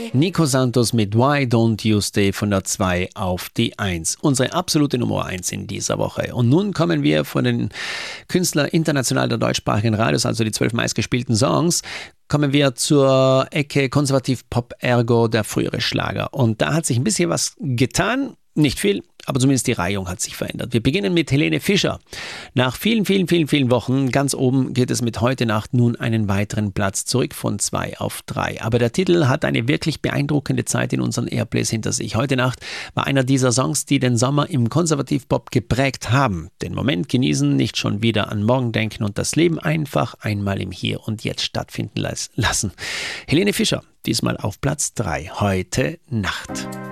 Nico Santos mit Why Don't You Stay von der 2 auf die 1. Unsere absolute Nummer 1 in dieser Woche. Und nun kommen wir von den Künstlern international der deutschsprachigen Radios, also die 12 meistgespielten Songs, kommen wir zur Ecke Konservativ-Pop, ergo der frühere Schlager. Und da hat sich ein bisschen was getan. Nicht viel, aber zumindest die Reihung hat sich verändert. Wir beginnen mit Helene Fischer. Nach vielen Wochen ganz oben geht es mit Heute Nacht nun einen weiteren Platz zurück von 2 auf 3. Aber der Titel hat eine wirklich beeindruckende Zeit in unseren Airplays hinter sich. Heute Nacht war einer dieser Songs, die den Sommer im Konservativpop geprägt haben. Den Moment genießen, nicht schon wieder an morgen denken und das Leben einfach einmal im Hier und Jetzt stattfinden lassen. Helene Fischer, diesmal auf Platz 3. Heute Nacht.